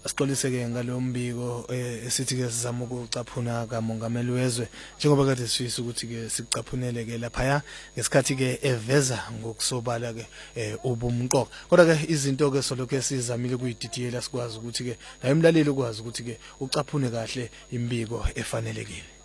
Sixolise ke ngalo mbiko esithi ke sizama ukucaphuna kaMongameli wezwe njengoba kade sifisa ukuthi ke sicaphunele ke lapha ngesikhathi ke eveza ngokusobala ke ubumqoka kodwa ke izinto ke solokho sizamile kuyididiyela sikwazi ukuthi ke naye umlaleli ukwazi ukuthi ke ucaphune kahle imbiko efanelekile.